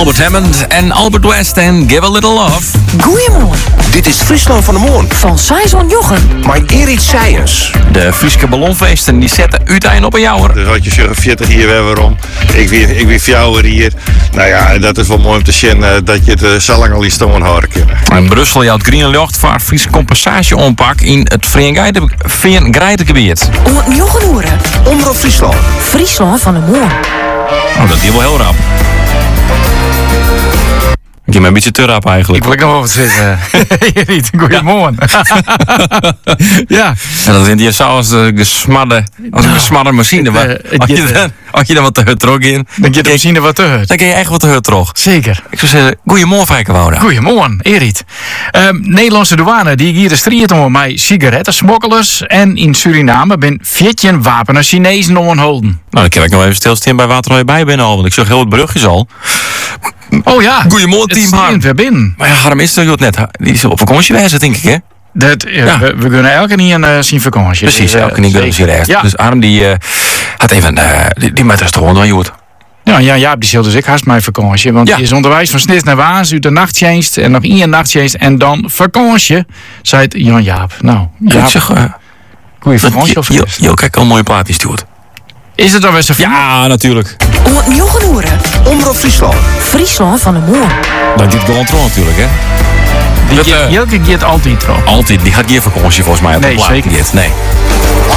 Albert Hammond en Albert West en Give a Little Love. Goeiemorgen, Dit is Friesland van de Moon. van Saison Jochem. Maar Erik Seijens. De Friese ballonfeesten die zetten uiteindelijk op een jouwer. Dus had je zeggen 40 hier weer waarom. Ik weer fjouwer hier. Nou ja, en dat is wel mooi om te zien dat je het zo lang al in stomen houden kunnen. In Brussel jouwt Green Lucht voor Friese compensatieonpak in het Veengrijdengebied. Om het Jochemoeren, Omroep Friesland. Friesland van de Moon. Oh, dat is wel heel rap. Ik heb me een beetje te rap eigenlijk. Ik wil ik nog wel wat zeggen. Niet, goeiemorgen. Ja. En dat vindt je zo als een gesmadde machine. Maar als je dan wat te hut trok in, Dan je de machine wat te hut. dan kun je echt wat te hut trog. Zeker. Ik zou zeggen, goeiemorgen Fijkenwoude. Goeiemorgen, Erit. Nederlandse douane die hier de strijd om met sigarettensmokkelers. En in Suriname ben 14 wapenen Chinezen onholden. Nou, dan kan ik nog even stilstaan bij Waterloo bij binnen al. Want ik zag heel het brugjes al. Oh ja. Goeiemorgen, Het team strient Harm. weer binnen. Maar ja, Harm is er net. Die is op vakantie wijzen, denk ik, hè? Ja. We kunnen elke niet een zien vakantie. Precies, Dus, elke niet is hier echt. Ja. Dus Harm die had even die met restaurant aan Joet. Ja, die zult dus ik haast mijn vakantie. Want Ja. die is onderwijs van Snis naar Waas uit de nachtdienst. En nog 1 nachtdienst en dan vakantie. Zei het Jan Jaap. Nou, Ik Jaap, zeg, goeie vakantie of rust? Jo, kijk, al een mooie plaat die stuurt. Is het dan weer zo? Ja, natuurlijk. Om het Jochemoeren, Omroep Friesland. Friesland van de Moon. Dat doet gewoon trouw natuurlijk, hè? Die Jelke gaat altijd trouw. Altijd, die gaat geen vakantie volgens mij op de Nee, plaat. zeker niet. Nee.